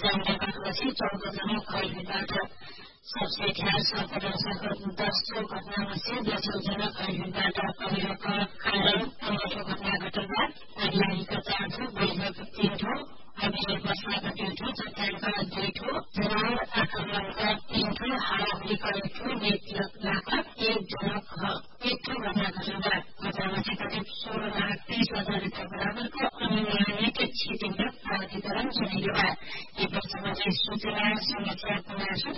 जानकारीपछि 14 जना घाइतेबाट सबसे ख्याल सर्पदंशको 10 घटनामध्ये 10 जना घाइतेबाट पहिरोका कारण 15 घटना घटेका अभियानीका 4 वैधक 3 अभियोग बस्नाका 2 चट्टानका 2 जनावर आक्रमणका 3 हाराहुरीका 1 नेतृत्वका 1 घटना घटेका घटनापछि करिब 16,30,000 रुपियाँ बराबरको अनुमानित क्षतिपूर्त प्राधिकरण चुनिएको यी वर्षमा सूचना समस्या गुनासो